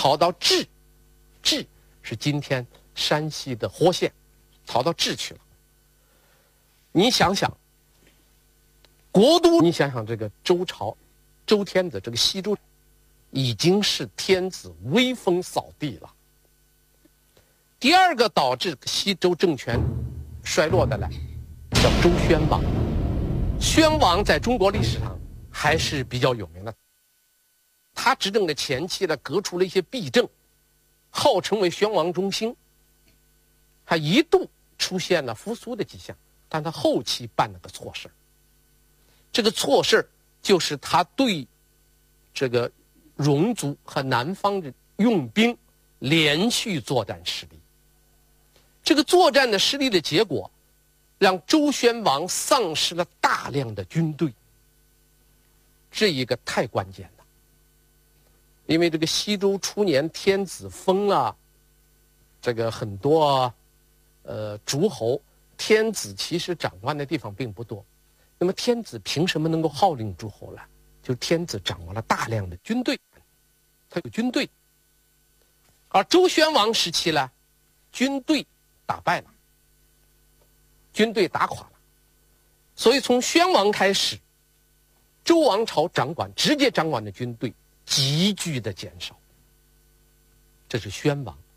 逃到治，治是今天山西的活县，逃到治去了。你想想，国都，你想想这个周朝，周天子这个西周，已经是天子威风扫地了。第二个导致西周政权衰落的呢，叫周宣王。宣王在中国历史上还是比较有名的。他执政的前期呢，革除了一些弊政，号称为宣王中兴，还一度出现了复苏的迹象，但他后期办了个错事。这个错事就是他对这个戎族和南方的用兵连续作战失利。这个作战的失利的结果，让周宣王丧失了大量的军队。这一个太关键了，因为这个西周初年天子封了这个很多诸侯，天子其实掌管的地方并不多。那么天子凭什么能够号令诸侯呢？就是天子掌握了大量的军队，他有军队。而周宣王时期呢，军队打败了，军队打垮了，所以从宣王开始，周王朝直接掌管的军队急剧的减少。这是宣王。